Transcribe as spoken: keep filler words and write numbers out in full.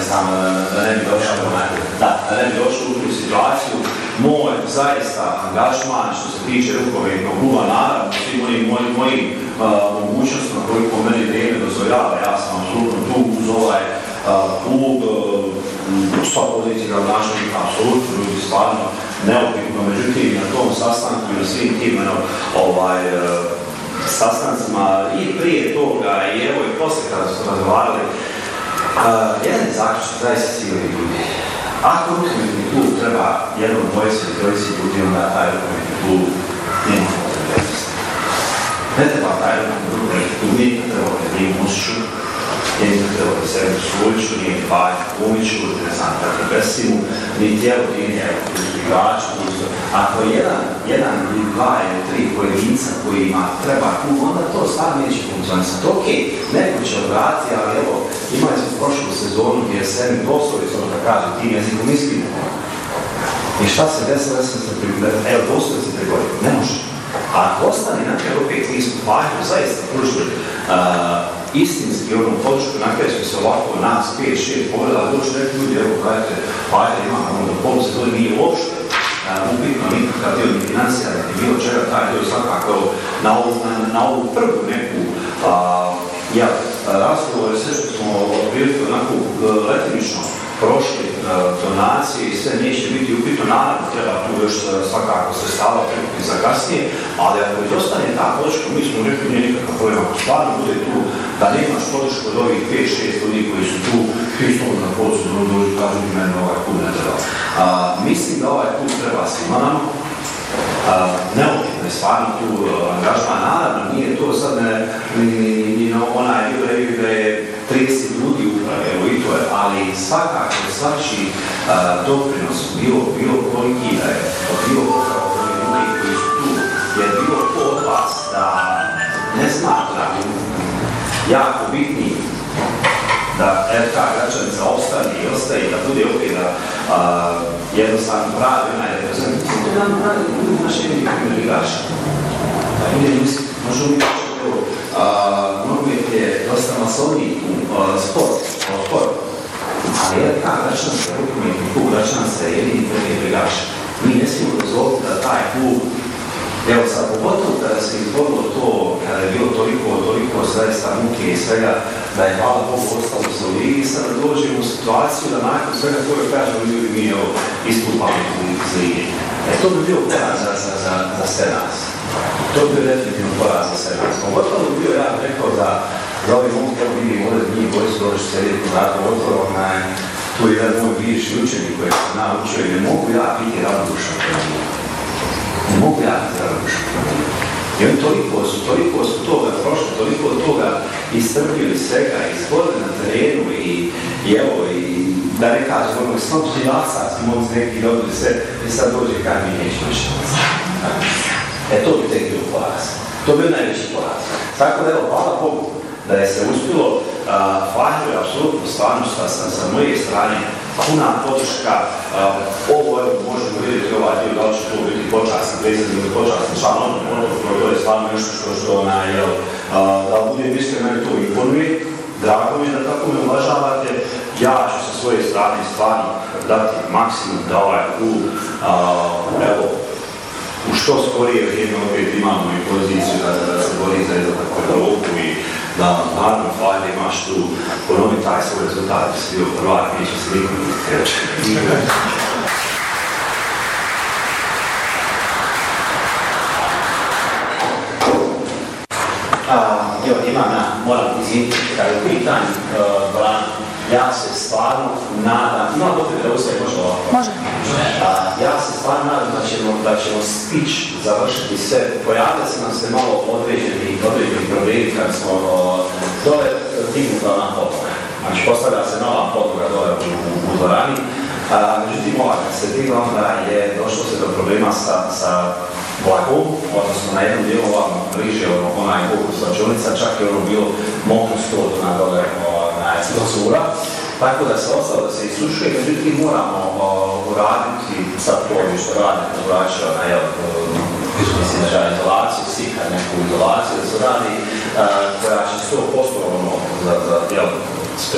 jednostavno da ne bi došao da, da ne bi došao u tu situaciju. Moj zaista angažman što se tiče rukometnog kluba, naravno, svim onim mojim, mojim uh, mogućnostima koliko meni vrijeme dozvoljava, ja sam apsolutno tu uz ovaj uh, klub, uh, sva pozicija gradonačelnika, apsolutno ljudi stvarno neupitno, međutim na tom sastanku i na svim tim no, ovaj, uh, sastancima i prije toga i evo i posle kada su razgovarali, uh, jedan je zaključak zaista sigurni ljudi. Ako rukometni klub treba jednom dvojci ili trojici ljudi, onda taj rukometni klub nema potrebe. Ne treba taj rukometni klub, nije treba da nije Musiću, nije treba da Seru Suliću, nije Bajka Kumiću, ne znam kako Besimu, ni tijelo nije igraču. Ako je jedan, jedan ili dva ili tri pojedinca kojima treba klub, onda to stvarno neće funkcionisati. Ok, neko će odvrati, ali evo, imali smo prošlu sezonu gdje se mi doslovili, ono da kažem, tim jezikom iskrimo. I šta se desilo, ja sam se prigodio, evo, doslovili se prigodio, ne može. A ako ostane na kraju opet nismo Bajku zaista pružili uh, istinski onom podršku, na kraju smo se ovako nas pet šest pogledali, došli neki ljudi, evo, gledajte, Bajka ima ono polu se to nije uopšte. Upitno nikakav dio ni financija, ni bilo čega, taj dio svakako na ovu, na, na ovu prvu neku a, ja, razgovore, sve što smo otprilike onako letimično prošli a, donacije i sve neće biti upitno, naravno treba tu još svakako sredstava prikuti za kasnije, ali ako je dostane ta podrška, mi smo rekli nije nikakav problem, ako stvarno bude tu da nemaš podršku od ovih pet šest ljudi koji su tu, ti su na policu, da dođu kažu ti meni ovaj klub ne treba. A, mislim da ovaj klub treba svima nama, neopitno je stvarno tu angažman, naravno nije to sad ne, ni, ni, ni na onaj dio da je trideset ljudi uprave, evo i to je, ali svakako svači doprinos bilo, bilo koliki da je, bilo koliki ljudi koji su tu, je bilo ko od vas da ne smatram jako bitni da R K Gračanica ostane i ostaje, da bude ok, da uh, jednostavno pravi onaj reprezentativ. To je nam pravi ljudi naše jedini igrača. Da ljudi misli, možemo mi reći, evo, nogomet je dosta masovniji uh, sport, uh, sport. Ali R K Gračanica, rukometni klub Gračanica je jedini igrač. Mi ne smijemo dozvoliti da taj klub, evo sad, pogotovo kada se izborilo to, kada je bilo toliko, toliko zaista muke i svega, da je hvala Bogu ostalo se u ligi, sada dođemo u situaciju da nakon svega toga kažemo ljudi mi evo istupali iz lige. E to bi bio poraz za, za, za, za sve nas. To bi bio definitivno poraz za sve nas. Pogotovo bi bio, ja bih rekao, da, da ovi mogu kako vidim ovdje njih koji su došli srediti u ratu otvorom, tu je jedan moj bivši učenik koji se naučio i ne mogu ja biti ravnodušan prema njih. Ne mogu ja biti ravnodušan prema njih. I oni toliko su, toliko su toga prošli, toliko toga istrpili svega, izborili na terenu i, i evo, i da ne kažem, ono, snopći vasac, momci neki dobili sve, i sad dođe kaj mi neće više. E, to bi tek bio poraz. To bi bio najveći poraz. Tako da, evo, hvala Bogu, da je se uspjelo, Fahir je apsolutno stvarno sa, sa, sa moje strane puna podrška. Ovo, evo, možemo vidjeti ovaj dio, da li će to biti počasni predsjednik ili počasni član, ono, to je stvarno nešto što, što ona, jel, da budem iskren, meni to imponuje. Drago mi je da tako me uvažavate. Ja ću sa svoje strane stvarno dati maksimum da ovaj klub, evo, u što skorije vrijeme opet imamo i poziciju da, da se bori za izlazak u Evropu i da naravno hvala imaš tu ponoviti taj svoj rezultat, da si bio prvak, neće se nikom kreće. Evo, imam ja, moram izviniti, kada je pitanje Brana, ja se stvarno nadam, imam potrebe da ustaje možda ovako? Može. Ja se stvarno nadam da ćemo, da ćemo stić završiti sve. Pojavili se nam se malo određeni, određeni problemi kad smo dole dignuta ona podloga. Znači, postavlja se nova podloga dole u, u, u dvorani. Međutim, ova kad se digla, onda je došlo se do problema sa, sa vlakom, odnosno na jednom dijelu ovamo bliže onaj kokus slačunica, čak je ono bilo mokro stod na dole na cura. Tako da se ostalo da se isušuje, međutim moramo uraditi sad povijek što radimo, vraća na mislim da izolaciju, sika neku izolaciju da se radi koja će sto posto ono za, za, jel,